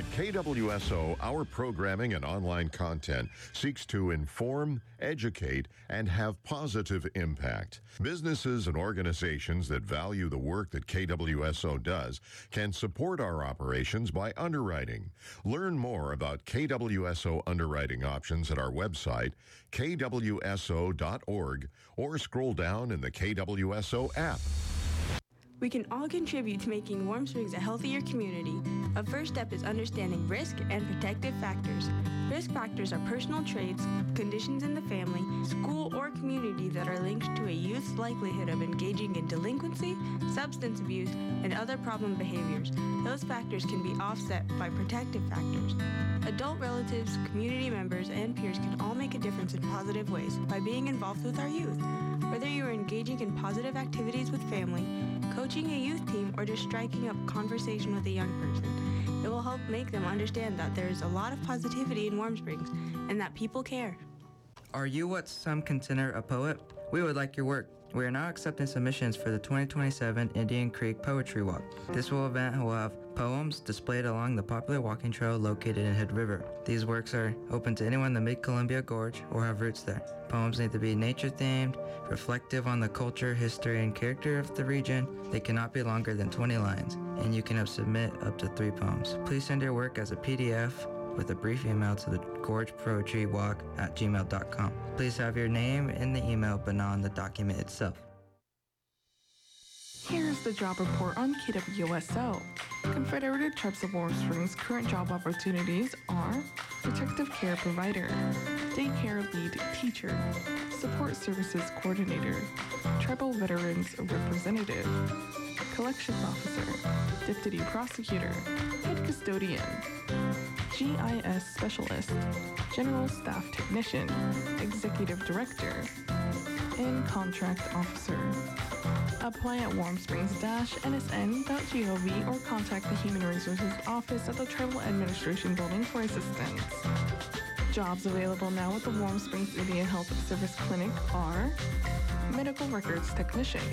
At KWSO, our programming and online content seeks to inform, educate, and have positive impact. Businesses and organizations that value the work that KWSO does can support our operations by underwriting. Learn more about KWSO underwriting options at our website, kwso.org, or scroll down in the KWSO app. We can all contribute to making Warm Springs a healthier community. A first step is understanding risk and protective factors. Risk factors are personal traits, conditions in the family, school, or community that are linked to a youth's likelihood of engaging in delinquency, substance abuse, and other problem behaviors. Those factors can be offset by protective factors. Adult relatives, community members, and peers can all make a difference in positive ways by being involved with our youth. Whether you are engaging in positive activities with family, coaching a youth team, or just striking up conversation with a young person, it will help make them understand that there is a lot of positivity in Warm Springs and that people care. Are you what some consider a poet? We would like your work. We are now accepting submissions for the 2027 Indian Creek Poetry Walk. This event will have poems displayed along the popular walking trail located in Hood River. These works are open to anyone in the Mid-Columbia Gorge or have roots there. Poems need to be nature-themed, reflective on the culture, history, and character of the region. They cannot be longer than 20 lines, and you can submit up to 3 poems. Please send your work as a PDF with a brief email to the gorgepoetrywalk@gmail.com. Please have your name in the email but not on the document itself. Here's the job report on KWSO. Confederated Tribes of Warm Springs' current job opportunities are protective care provider, daycare lead teacher, support services coordinator, tribal veterans representative, collections officer, deputy prosecutor, head custodian, GIS specialist, general staff technician, executive director, and contract officer. Apply at warmsprings-nsn.gov or contact the Human Resources Office at the Tribal Administration Building for assistance. Jobs available now at the Warm Springs Indian Health Service Clinic are medical records technician,